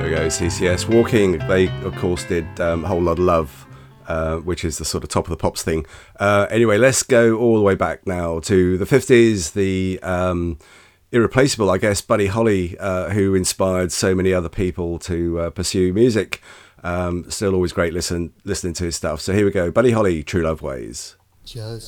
There we go, CCS. Walking, they of course did Whole Lot of Love, which is the sort of top of the pops thing. Anyway, let's go all the way back now to the 50s, the irreplaceable, I guess, Buddy Holly, who inspired so many other people to pursue music. Still always great listening to his stuff. So here we go, Buddy Holly, True Love Ways. Just